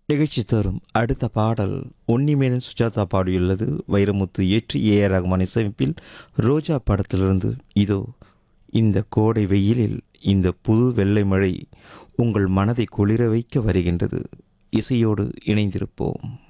நிகழ்ச்சி தரும் அடுத்த பாடல் உன்னிமேனன் சுஜாதா பாடியுள்ளது. வைரமுத்து இயற்றி ஏஆர் ரகுமான் இசையமைப்பில் ரோஜா படத்திலிருந்து. இதோ இந்த கோடை வெயிலில் இந்த புது வெள்ளை மழை உங்கள் மனதை குளிர வைக்க வருகின்றது. இசையோடு இணைந்திருப்போம்.